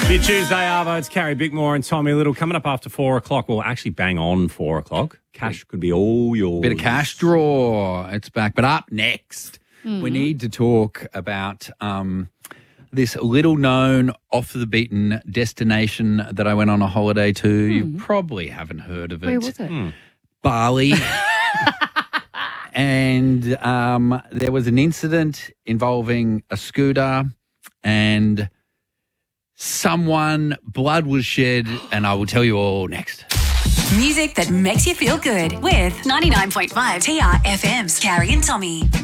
Your Tuesday Arvo, it's Carrie Bickmore and Tommy Little coming up after 4 o'clock. Well, actually bang on 4 o'clock. Cash could be all yours. Bit of cash draw. It's back. But up next, we need to talk about this little known off the beaten destination that I went on a holiday to. You probably haven't heard of it. Where was it? Bali. And there was an incident involving a scooter and blood was shed, and I will tell you all next. Music that makes you feel good with 99.5 TRFM's Carrie and Tommy.